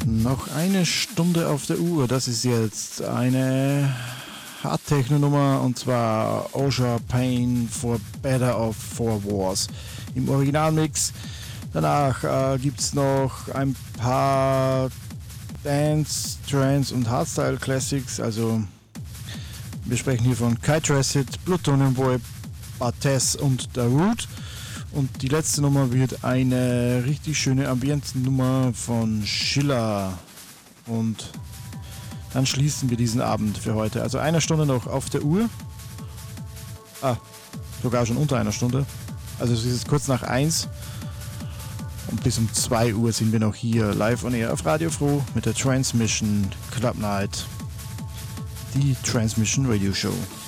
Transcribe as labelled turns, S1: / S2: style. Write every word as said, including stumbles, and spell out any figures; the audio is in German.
S1: Noch eine Stunde auf der Uhr. Das ist jetzt eine Hard-Techno-Nummer und zwar Osha Pain for Better of Four Wars im Originalmix. Danach äh, gibt es noch ein paar Dance, Trance und Hardstyle Classics. Also wir sprechen hier von K-Tracid, Plutonium Boy, Bartez und Darude. Und die letzte Nummer wird eine richtig schöne Ambientennummer von Schiller. Und dann schließen wir diesen Abend für heute. Also eine Stunde noch auf der Uhr. Ah, sogar schon unter einer Stunde. Also es ist jetzt kurz nach eins. Und bis um zwei Uhr sind wir noch hier live on air auf Radio Froh mit der Transmission Club Night. Die Transmission Radio Show.